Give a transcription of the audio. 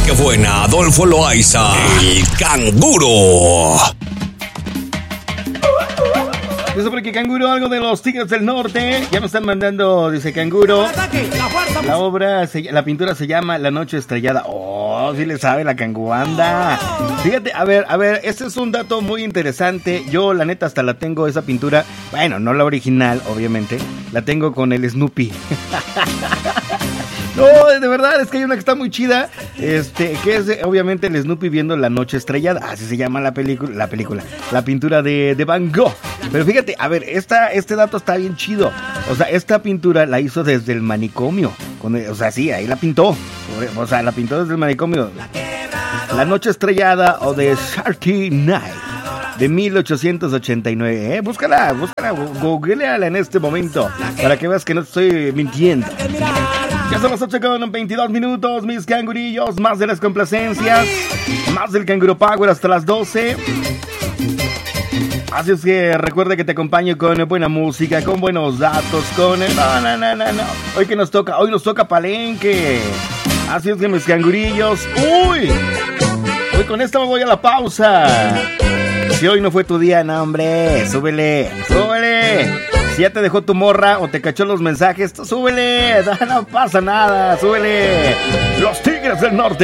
que buena, Adolfo Loaiza, el canguro. Dice por aquí Canguro, algo de los Tigres del Norte. Ya me están mandando, dice Canguro. La obra, la pintura se llama La Noche Estrellada. Oh, sí le sabe la canguanda. Fíjate, a ver, este es un dato muy interesante. Yo, la neta, hasta la tengo esa pintura. Bueno, no la original, obviamente. La tengo con el Snoopy. No, de verdad, es que hay una que está muy chida, que es obviamente el Snoopy viendo La Noche Estrellada, así se llama la pintura de Van Gogh. Pero fíjate, a ver, este dato está bien chido. O sea, esta pintura la hizo desde el manicomio. O sea, sí, ahí la pintó. O sea, la pintó desde el manicomio. La Noche Estrellada o The Sharky Night de 1889. Búscala, googleala en este momento para que veas que no estoy mintiendo. Ya son las 8:22, mis cangurillos. Más de las complacencias, más del Canguro Power hasta las 12. Así es que recuerda que te acompaño con buena música, con buenos datos, con... No. Hoy nos toca Palenque. Así es que mis cangurillos. Hoy con esto me voy a la pausa. Si hoy no fue tu día, no hombre, súbele. Si ya te dejó tu morra o te cachó los mensajes, súbele, no pasa nada, súbele. Los Tigres del Norte.